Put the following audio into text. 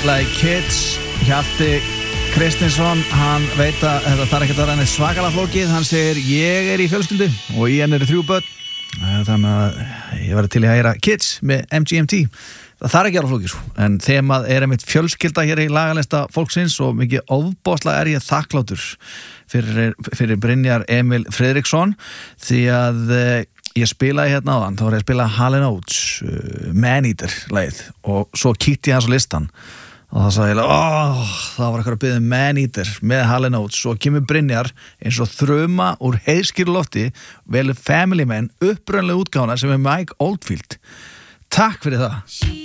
like kids. Hjalti Kristinsson, hann veit að þetta þarf ekki að vera svakalega flókið. Hann segir, ég í fjölskyldu og í henni 3 börn. Þannig að ég var til í að heyra Kids með MGMT. Það þarf ekki að vera flókið svo. En þemað einmitt fjölskylda hér í lagalista fólksins og mikið ofboðslega ég þakklátur fyrir Brynjar Emil Friðriksson því að ég spilaði hérna áðan, þá var ég að spila Hall & Oates Man-Eater lagið og svo kíkti ég hans á listan og það sagði ég, það var eitthvað að biðja Man-Eater með Hall & Oates og kemur Brynjar eins og þruma úr heiðskýru lofti velur Family Man upprunlega útgáfuna sem Mike Oldfield. Takk fyrir það.